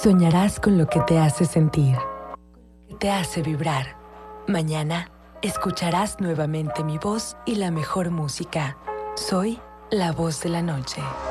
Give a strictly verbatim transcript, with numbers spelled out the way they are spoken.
soñarás con lo que te hace sentir, te hace vibrar. Mañana escucharás nuevamente mi voz y la mejor música. Soy la voz de la noche.